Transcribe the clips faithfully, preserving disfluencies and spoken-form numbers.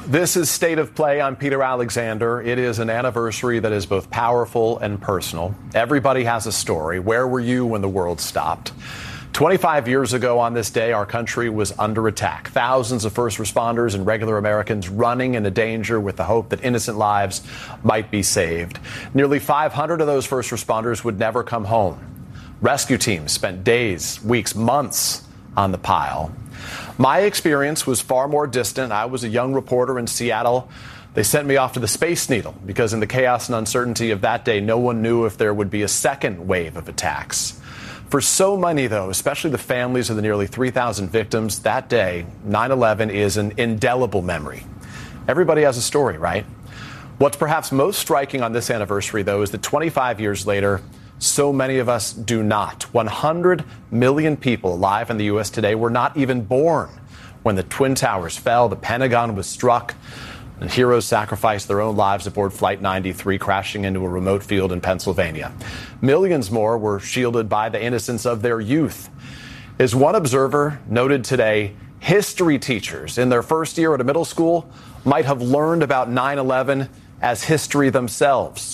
This is State of Play. I'm Peter Alexander. It is an anniversary that is both powerful and personal. Everybody has a story. Where were you when the world stopped? twenty-five years ago on this day, our country was under attack. Thousands of first responders and regular Americans running into danger with the hope that innocent lives might be saved. Nearly five hundred of those first responders would never come home. Rescue teams spent days, weeks, months on the pile. My experience was far more distant. I was a young reporter in Seattle. They sent me off to the Space Needle because in the chaos and uncertainty of that day, no one knew if there would be a second wave of attacks. For so many, though, especially the families of the nearly three thousand victims, that day, nine eleven, is an indelible memory. Everybody has a story, right? What's perhaps most striking on this anniversary, though, is that twenty-five years later, so many of us do not. one hundred million people alive in the U S today were not even born when the Twin Towers fell, the Pentagon was struck, and heroes sacrificed their own lives aboard Flight ninety-three, crashing into a remote field in Pennsylvania. Millions more were shielded by the innocence of their youth. As one observer noted today, history teachers in their first year at a middle school might have learned about nine eleven as history themselves,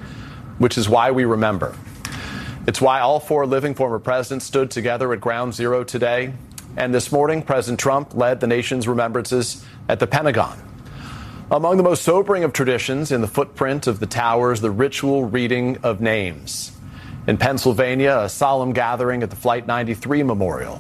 which is why we remember. It's why all four living former presidents stood together at Ground Zero today. And this morning, President Trump led the nation's remembrances at the Pentagon. Among the most sobering of traditions in the footprint of the towers, the ritual reading of names. In Pennsylvania, a solemn gathering at the Flight ninety-three Memorial.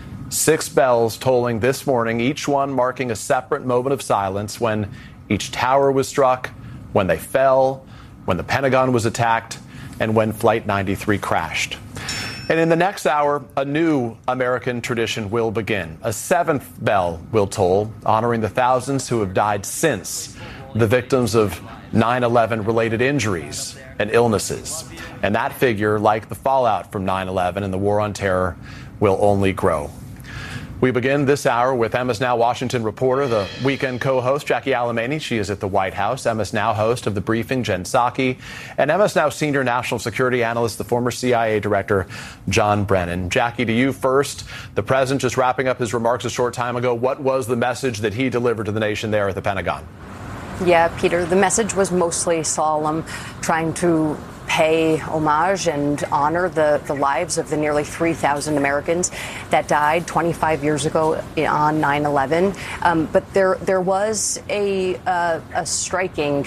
Six bells tolling this morning, each one marking a separate moment of silence when each tower was struck, when they fell, when the Pentagon was attacked, and when Flight ninety-three crashed. And in the next hour, a new American tradition will begin. A seventh bell will toll, honoring the thousands who have died since, the victims of nine eleven related injuries and illnesses. And that figure, like the fallout from nine eleven and the war on terror, will only grow. We begin this hour with M S Now Washington reporter, the weekend co-host, Jackie Alemany. She is at the White House. M S Now host of The Briefing, Jen Psaki. And M S Now senior national security analyst, the former C I A director, John Brennan. Jackie, to you first. The president just wrapping up his remarks a short time ago. What was the message that he delivered to the nation there at the Pentagon? Yeah, Peter, the message was mostly solemn, trying to pay homage and honor the, the lives of the nearly three thousand Americans that died twenty-five years ago on nine eleven. Um, but there there was a, uh, a striking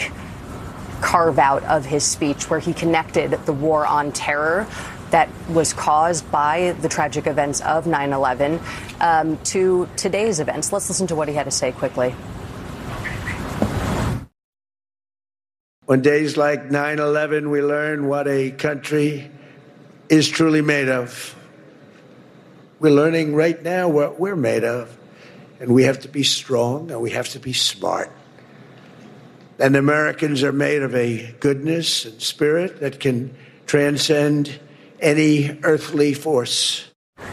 carve out of his speech where he connected the war on terror that was caused by the tragic events of nine eleven um, to today's events. Let's listen to what he had to say quickly. On days like nine eleven, we learn what a country is truly made of. We're learning right now what we're made of. And we have to be strong and we have to be smart. And Americans are made of a goodness and spirit that can transcend any earthly force.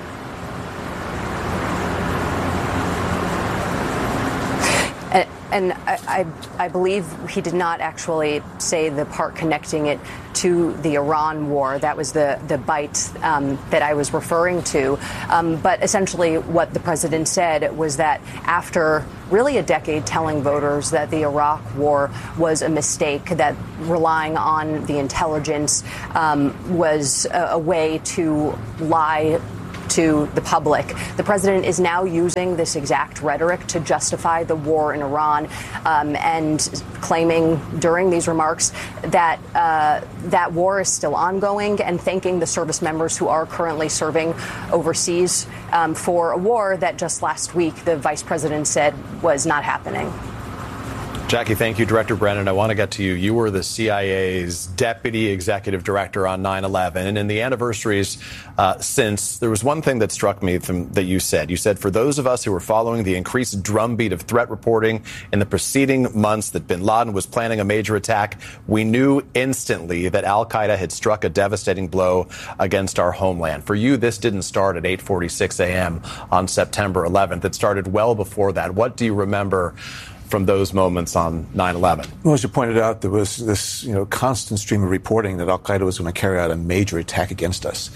And I, I, I believe he did not actually say the part connecting it to the Iran war. That was the, the bite um, that I was referring to. Um, but essentially what the president said was that after really a decade telling voters that the Iraq war was a mistake, that relying on the intelligence um, was a, a way to lie to the public. The president is now using this exact rhetoric to justify the war in Iran um, and claiming during these remarks that uh, that war is still ongoing and thanking the service members who are currently serving overseas um, for a war that just last week the vice president said was not happening. Jackie, thank you. Director Brennan, I want to get to you. You were the C I A's deputy executive director on nine eleven. And in the anniversaries uh, since, there was one thing that struck me from, that you said. You said, for those of us who were following the increased drumbeat of threat reporting in the preceding months that bin Laden was planning a major attack, we knew instantly that al-Qaeda had struck a devastating blow against our homeland. For you, this didn't start at eight forty-six a.m. on September eleventh. It started well before that. What do you remember from those moments on nine eleven? Well, as you pointed out, there was this, you know, constant stream of reporting that al-Qaeda was going to carry out a major attack against us.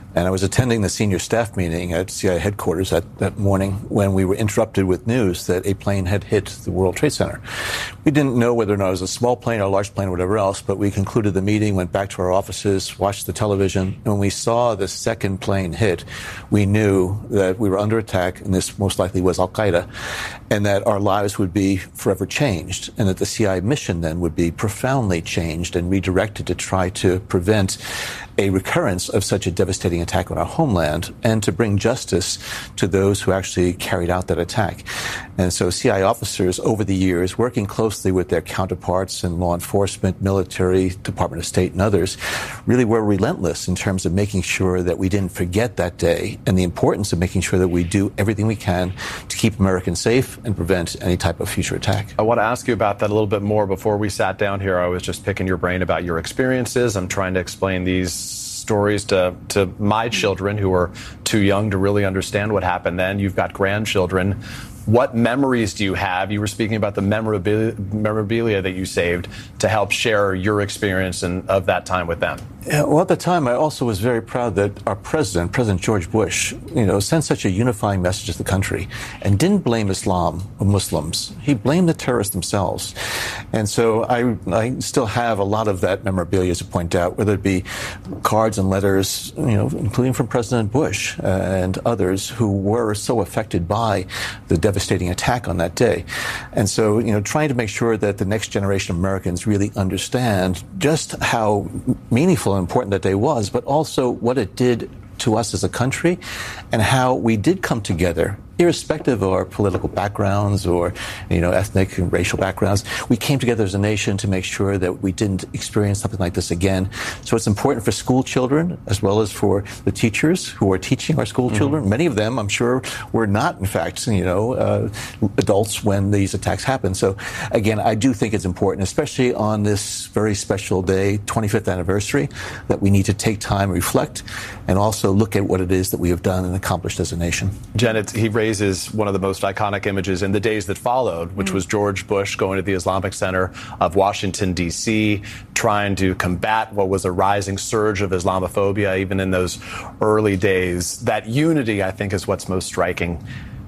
And I was attending the senior staff meeting at C I A headquarters that, that morning when we were interrupted with news that a plane had hit the World Trade Center. We didn't know whether or not it was a small plane or a large plane or whatever else, but we concluded the meeting, went back to our offices, watched the television, and when we saw the second plane hit, we knew that we were under attack, and this most likely was Al-Qaeda, and that our lives would be forever changed, and that the C I A mission then would be profoundly changed and redirected to try to prevent a recurrence of such a devastating attack on our homeland and to bring justice to those who actually carried out that attack. And so C I A officers over the years, working closely with their counterparts in law enforcement, military, Department of State, and others, really were relentless in terms of making sure that we didn't forget that day and the importance of making sure that we do everything we can to keep Americans safe and prevent any type of future attack. I want to ask you about that a little bit more. Before we sat down here, I was just picking your brain about your experiences. I'm trying to explain these stories to, to my children who are too young to really understand what happened then. You've got grandchildren. What memories do you have? You were speaking about the memorabilia, memorabilia that you saved to help share your experience and of that time with them. Yeah, well, at the time, I also was very proud that our president, President George Bush, you know, sent such a unifying message to the country and didn't blame Islam or Muslims. He blamed the terrorists themselves. And so I, I still have a lot of that memorabilia, as you point out, whether it be cards and letters, you know, including from President Bush uh, and others who were so affected by the devastating attack on that day. And so, you know, trying to make sure that the next generation of Americans really understand just how meaningful and important that day was, but also what it did to us as a country and how we did come together, irrespective of our political backgrounds or, you know, ethnic and racial backgrounds. We came together as a nation to make sure that we didn't experience something like this again. So it's important for school children as well as for the teachers who are teaching our school mm-hmm. children. Many of them, I'm sure, were not, in fact, you know, uh, adults when these attacks happened. So, again, I do think it's important, especially on this very special day, twenty-fifth anniversary, that we need to take time, reflect, and also look at what it is that we have done and accomplished as a nation. Janet, he raises one of the most iconic images in the days that followed, which mm-hmm. was George Bush going to the Islamic Center of Washington, D C, trying to combat what was a rising surge of Islamophobia, even in those early days. That unity, I think, is what's most striking.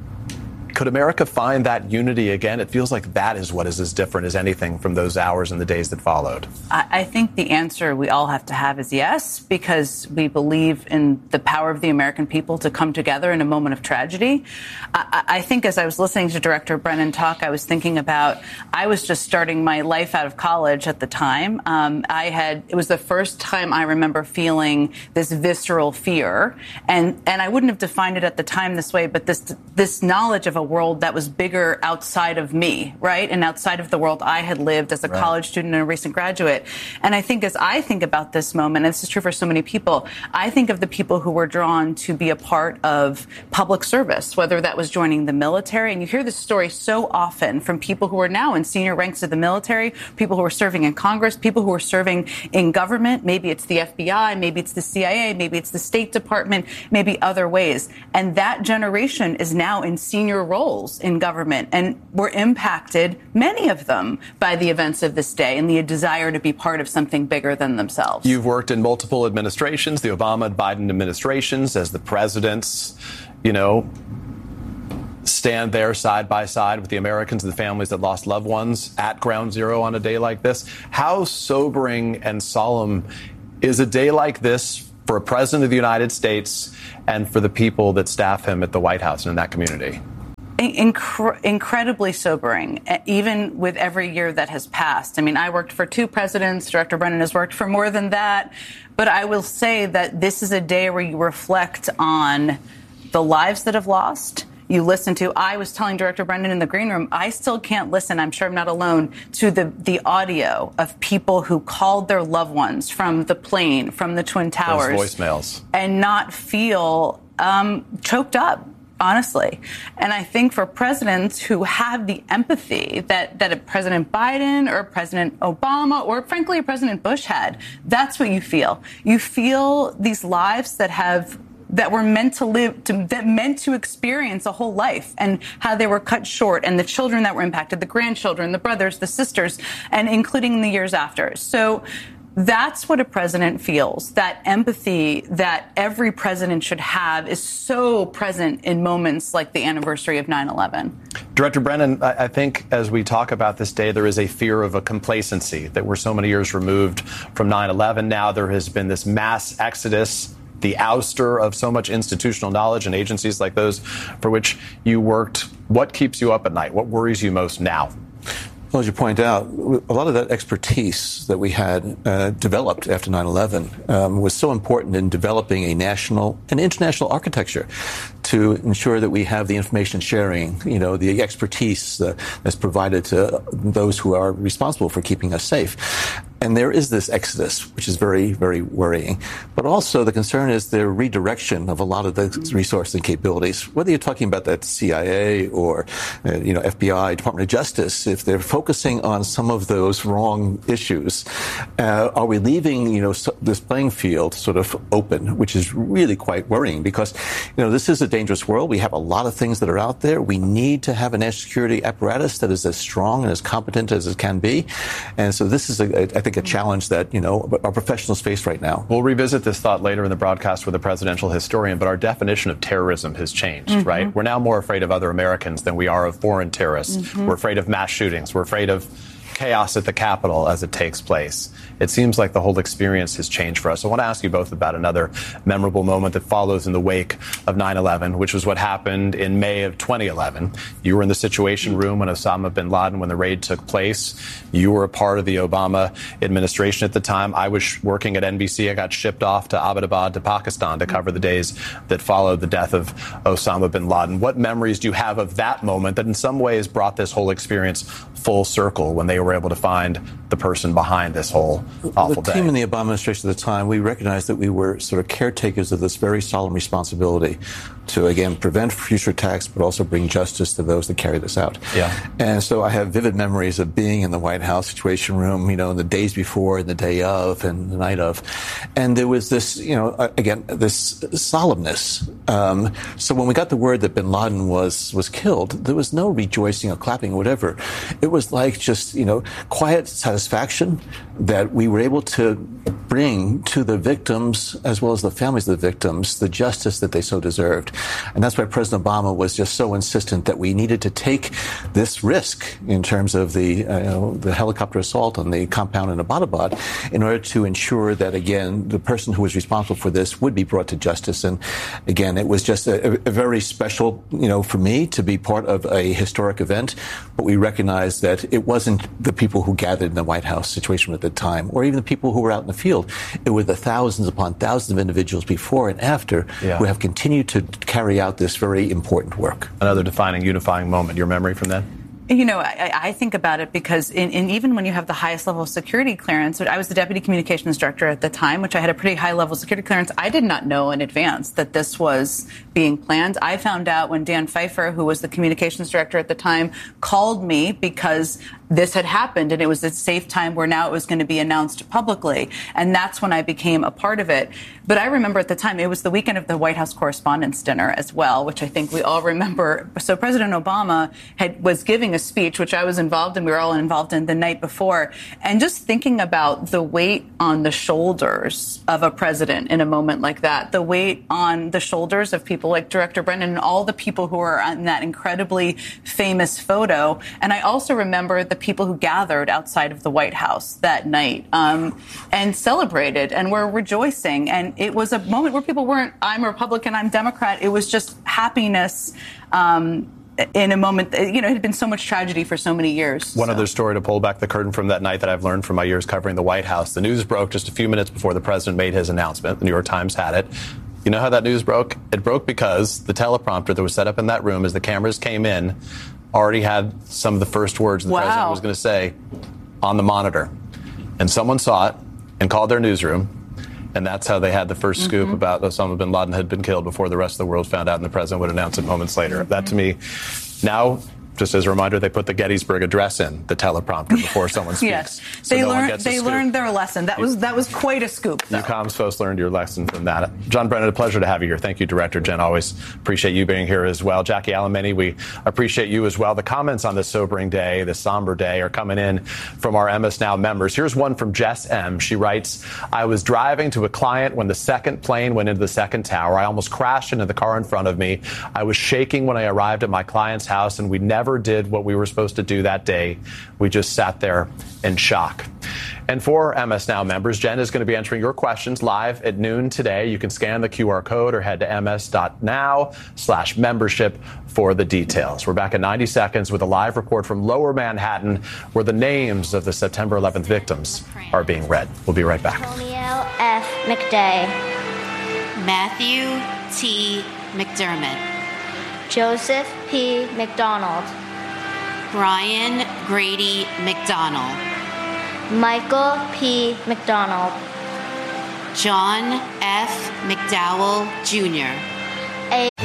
Could America find that unity again? It feels like that is what is as different as anything from those hours and the days that followed. I, I think the answer we all have to have is yes, because we believe in the power of the American people to come together in a moment of tragedy. I, I think as I was listening to Director Brennan talk, I was thinking about, I was just starting my life out of college at the time. Um, I had, it was the first time I remember feeling this visceral fear. And, and I wouldn't have defined it at the time this way, but this, this knowledge of a world that was bigger outside of me, right? And outside of the world I had lived as a right. college student and a recent graduate. And I think as I think about this moment, and this is true for so many people, I think of the people who were drawn to be a part of public service, whether that was joining the military. And you hear this story so often from people who are now in senior ranks of the military, people who are serving in Congress, people who are serving in government. Maybe it's the F B I, maybe it's the C I A, maybe it's the State Department, maybe other ways. And that generation is now in senior roles in government and were impacted, many of them, by the events of this day and the desire to be part of something bigger than themselves. You've worked in multiple administrations, the Obama and Biden administrations, as the presidents, you know, stand there side by side with the Americans and the families that lost loved ones at ground zero on a day like this. How sobering and solemn is a day like this for a president of the United States and for the people that staff him at the White House and in that community? Incre- incredibly sobering, even with every year that has passed. I mean, I worked for two presidents. Director Brennan has worked for more than that. But I will say that this is a day where you reflect on the lives that have lost. You listen to, I was telling Director Brennan in the green room, I still can't listen, I'm sure I'm not alone, to the, the audio of people who called their loved ones from the plane, from the Twin Towers. Those voicemails. And not feel um, choked up. Honestly. And I think for presidents who have the empathy that, that a President Biden or President Obama or frankly a President Bush had, that's what you feel. You feel these lives that have that were meant to live, to, that meant to experience a whole life and how they were cut short, and the children that were impacted, the grandchildren, the brothers, the sisters, and including the years after. So That's what a president feels. That empathy that every president should have is so present in moments like the anniversary of nine eleven. Director Brennan, I think as we talk about this day, there is a fear of a complacency that we're so many years removed from nine eleven. Now there has been this mass exodus, the ouster of so much institutional knowledge and agencies like those for which you worked. What keeps you up at night? What worries you most now? Well, as you point out, a lot of that expertise that we had uh, developed after nine eleven um, was so important in developing a national and international architecture to ensure that we have the information sharing, you know, the expertise uh, that's provided to those who are responsible for keeping us safe. And there is this exodus, which is very, very worrying. But also the concern is the redirection of a lot of the resources and capabilities. Whether you're talking about that C I A or, uh, you know, F B I, Department of Justice, if they're focusing on some of those wrong issues, uh, are we leaving, you know, so this playing field sort of open, which is really quite worrying because, you know, this is a dangerous world. We have a lot of things that are out there. We need to have a national security apparatus that is as strong and as competent as it can be. And so this is, a, I think, a challenge that, you know, our professionals face right now. We'll revisit this thought later in the broadcast with a presidential historian, but our definition of terrorism has changed, mm-hmm. right? We're now more afraid of other Americans than we are of foreign terrorists. Mm-hmm. We're afraid of mass shootings. We're afraid of chaos at the Capitol as it takes place. It seems like the whole experience has changed for us. I want to ask you both about another memorable moment that follows in the wake of nine eleven, which was what happened in May of twenty eleven. You were in the Situation Room when Osama bin Laden, when the raid took place. You were a part of the Obama administration at the time. I was working at N B C. I got shipped off to Abbottabad to Pakistan to cover the days that followed the death of Osama bin Laden. What memories do you have of that moment that in some ways brought this whole experience full circle when they were able to find the person behind this whole awful day? The team in the Obama administration at the time, we recognized that we were sort of caretakers of this very solemn responsibility to, again, prevent future attacks, but also bring justice to those that carry this out. Yeah. And so I have vivid memories of being in the White House Situation Room, you know, the days before and the day of and the night of. And there was this, you know, again, this solemnness. Um, so when we got the word that bin Laden was, was killed, there was no rejoicing or clapping or whatever. It was like just, you know, quiet satisfaction that we were able to bring to the victims, as well as the families of the victims, the justice that they so deserved. And that's why President Obama was just so insistent that we needed to take this risk in terms of the, uh, you know, the helicopter assault on the compound in Abbottabad in order to ensure that, again, the person who was responsible for this would be brought to justice. And again, it was just a, a very special, you know, for me to be part of a historic event. But we recognized that it wasn't the people who gathered in the White House Situation at the time, or even the people who were out in the field. It were the thousands upon thousands of individuals before and after yeah. who have continued to carry out this very important work. Another defining, unifying moment. Your memory from then? You know, I, I think about it because in, in even when you have the highest level of security clearance, I was the deputy communications director at the time, which I had a pretty high level of security clearance. I did not know in advance that this was being planned. I found out when Dan Pfeiffer, who was the communications director at the time, called me because this had happened and it was a safe time where now it was going to be announced publicly. And that's when I became a part of it. But I remember at the time, it was the weekend of the White House Correspondents' Dinner as well, which I think we all remember. So President Obama had was giving a speech, which I was involved in, we were all involved in the night before. And just thinking about the weight on the shoulders of a president in a moment like that, the weight on the shoulders of people like Director Brennan and all the people who are in that incredibly famous photo. And I also remember the people who gathered outside of the White House that night um, and celebrated and were rejoicing. And it was a moment where people weren't, I'm a Republican, I'm Democrat. It was just happiness um, in a moment. You know, it had been so much tragedy for so many years. One so. other story to pull back the curtain from that night that I've learned from my years covering the White House. The news broke just a few minutes before the president made his announcement. The New York Times had it. You know how that news broke? It broke because the teleprompter that was set up in that room as the cameras came in already had some of the first words the wow. president was going to say on the monitor. And someone saw it and called their newsroom. And that's how they had the first scoop mm-hmm. about Osama bin Laden had been killed before the rest of the world found out, and the president would announce it moments later. Mm-hmm. That, to me, now Just as a reminder, they put the Gettysburg Address in the teleprompter before someone speaks. Yes, so they no learned. They learned their lesson. That was that was quite a scoop. Though. You comms folks learned your lesson from that. John Brennan, a pleasure to have you here. Thank you, Director Jen. Always appreciate you being here as well. Jackie Alamany, we appreciate you as well. The comments on this sobering day, this somber day, are coming in from our M S Now members. Here's one from Jess M. She writes, I was driving to a client when the second plane went into the second tower. I almost crashed into the car in front of me. I was shaking when I arrived at my client's house, and we never did what we were supposed to do that day. We just sat there in shock. And for M S Now members, Jen is going to be answering your questions live at noon today. You can scan the Q R code or head to ms.now slash membership for the details. We're back in ninety seconds with a live report from Lower Manhattan, where the names of the September eleventh victims are being read. We'll be right back. Antonio F. McDay. Matthew T. McDermott. Joseph P. McDonald. Brian Grady McDonald. Michael P. McDonald. John F. McDowell Junior